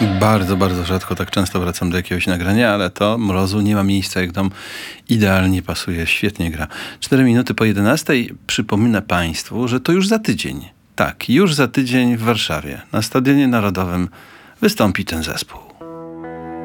Bardzo, bardzo rzadko, tak często wracam do jakiegoś nagrania, ale to Mrozu nie ma miejsca, jak tam idealnie pasuje, świetnie gra. 4 minuty po 11 przypomnę Państwu, że to już za tydzień. Tak, już za tydzień w Warszawie, na Stadionie Narodowym wystąpi ten zespół.